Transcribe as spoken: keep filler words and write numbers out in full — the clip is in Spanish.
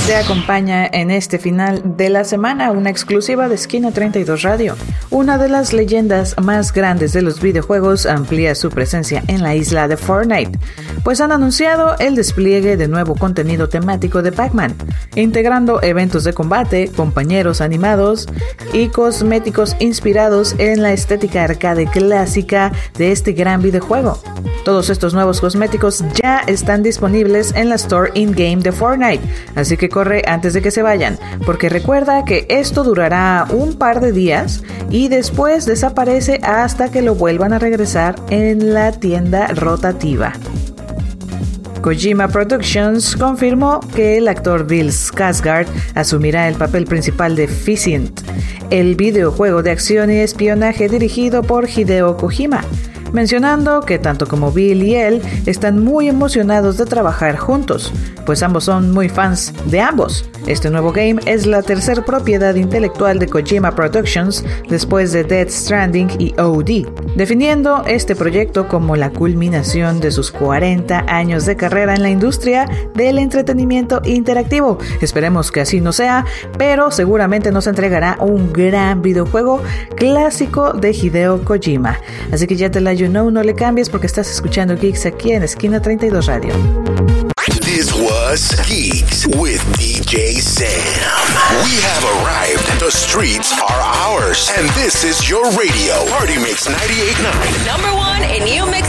te acompaña en este final de la semana una exclusiva de Esquina treinta y dos Radio. Una de las leyendas más grandes de los videojuegos amplía su presencia en la isla de Fortnite, pues han anunciado el despliegue de nuevo contenido temático de Pac-Man, integrando eventos de combate, compañeros animados y cosméticos inspirados en la estética arcade clásica de este gran videojuego. Todos estos nuevos cosméticos ya están disponibles en la Store in-game de Fortnite, así que corre antes de que se vayan, porque recuerda que esto durará un par de días y después desaparece hasta que lo vuelvan a regresar en la tienda rotativa. Kojima Productions confirmó que el actor Bill Skarsgård asumirá el papel principal de Ficient, el videojuego de acción y espionaje dirigido por Hideo Kojima, mencionando que tanto como Bill y él están muy emocionados de trabajar juntos, pues ambos son muy fans de ambos. Este nuevo game es la tercera propiedad intelectual de Kojima Productions después de Death Stranding y O D, definiendo este proyecto como la culminación de sus cuarenta años de carrera en la industria del entretenimiento interactivo. Esperemos que así no sea, pero seguramente nos entregará un gran videojuego clásico de Hideo Kojima. Así que ya te la you know, no le cambies porque estás escuchando Geeks aquí en Esquina treinta y dos Radio. This was Geeks with D J Sam. We have arrived. The streets are ours. And this is your radio. Party Mix ninety-eight point nine. Number one in new mix.